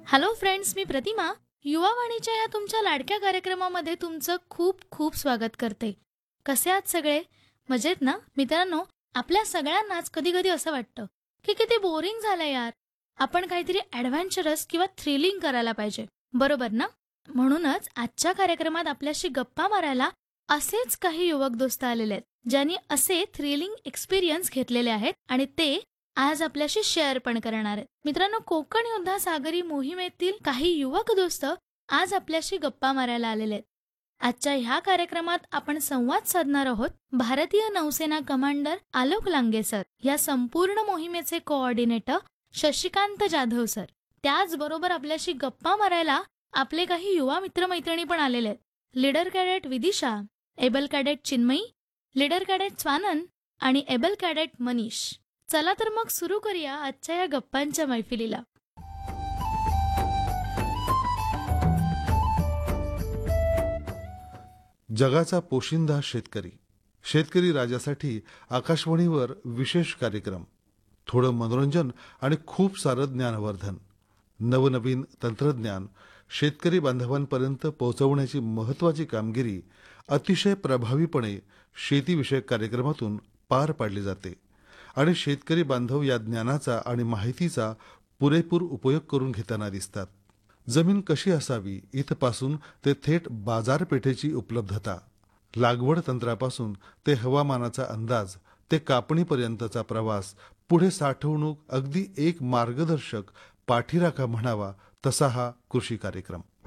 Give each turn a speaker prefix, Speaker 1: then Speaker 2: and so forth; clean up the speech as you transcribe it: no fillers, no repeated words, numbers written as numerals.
Speaker 1: Hello friends, मी प्रतिमा. युवावाणीच्या या तुमच्या लाडक्या कार्यक्रमामध्ये तुमचं खूप खूप स्वागत करते. कसे आहात सगळे? मजेत ना? मित्रांनो, आपल्या सगळ्यांनाच कधी कधी असं वाटतं की किती बोरिंग झालंय यार. आपण काहीतरी ॲडव्हेंचरस किंवा थ्रिलिंग करायला पाहिजे, बरोबर ना? म्हणूनच आजच्या कार्यक्रमात आपल्याशी गप्पा मारायला असेच काही युवक दोस्त आलेले आहेत, ज्यांनी असे थ्रिलिंग एक्सपिरियन्स घेतलेले आहेत आणि ते आज आपल्याशी शेअर पण करणार आहेत. मित्रांनो, कोकण योद्धा सागरी मोहिमेतील काही युवक दोस्त आज आपल्याशी गप्पा मारायला आलेले आहेत. आजच्या ह्या कार्यक्रमात आपण संवाद साधणार आहोत भारतीय नौसेना कमांडर आलोक लांगे सर, या संपूर्ण मोहिमेचे कोऑर्डिनेटर शशिकांत जाधव सर. त्याचबरोबर आपल्याशी गप्पा मारायला आपले काही युवा मित्रमैत्रिणी पण आलेले आहेत. Leader cadet Vidisha, able cadet Chinmayi, leader cadet Swanand आणि एबल कॅडेट मनीष. चला तर मग सुरू करूया आजच्या या गप्पांच्या मैफिलीला.
Speaker 2: जगाचा पोशिंदा शेतकरी. शेतकरी राजासाठी आकाशवाणीवर विशेष कार्यक्रम, थोडं मनोरंजन आणि खूप सारं ज्ञानवर्धन. नवनवीन तंत्रज्ञान शेतकरी बांधवांपर्यंत पोहोचवण्याची महत्त्वाची कामगिरी अतिशय प्रभावीपणे शेतीविषयक कार्यक्रमातून पार पाडली जाते आणि शेतकरी बांधव या ज्ञानाचा आणि माहितीचा पुरेपूर उपयोग करून घेताना दिसतात. जमीन कशी असावी इथपासून ते थेट बाजारपेठेची उपलब्धता, लागवड तंत्रापासून ते हवामानाचा अंदाज, ते कापणीपर्यंतचा प्रवास, पुढे साठवणूक, अगदी एक मार्गदर्शक पाठीराखा म्हणावा तसा हा कृषी कार्यक्रम.